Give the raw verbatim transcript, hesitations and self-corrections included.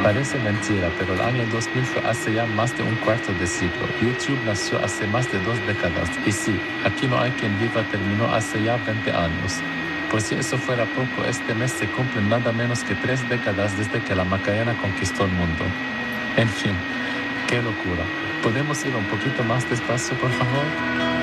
Parece mentira, pero el año dos mil fue hace ya más de un cuarto de siglo. YouTube nació hace más de dos décadas. Y sí, Aquí no hay quien viva terminó hace ya veinte años. Por si eso fuera poco, este mes se cumplen nada menos que tres décadas desde que la Macarena conquistó el mundo. En fin, qué locura. ¿Podemos ir un poquito más despacio, por favor?